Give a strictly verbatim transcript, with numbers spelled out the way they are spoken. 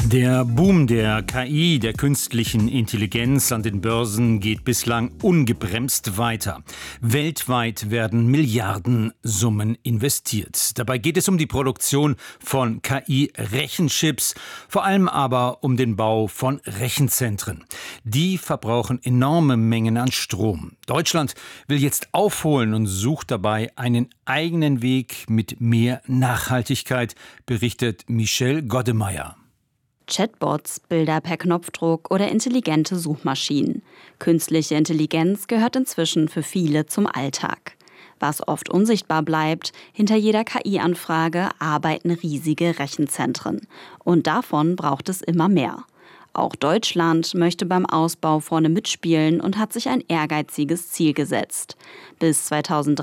Der Boom der K I, der künstlichen Intelligenz an den Börsen geht bislang ungebremst weiter. Weltweit werden Milliardensummen investiert. Dabei geht es um die Produktion von K I-Rechenchips, vor allem aber um den Bau von Rechenzentren. Die verbrauchen enorme Mengen an Strom. Deutschland will jetzt aufholen und sucht dabei einen eigenen Weg mit mehr Nachhaltigkeit, berichtet Michelle Goddemeyer. Chatbots, Bilder per Knopfdruck oder intelligente Suchmaschinen. Künstliche Intelligenz gehört inzwischen für viele zum Alltag. Was oft unsichtbar bleibt, hinter jeder K I-Anfrage arbeiten riesige Rechenzentren. Und davon braucht es immer mehr. Auch Deutschland möchte beim Ausbau vorne mitspielen und hat sich ein ehrgeiziges Ziel gesetzt. Bis zwanzig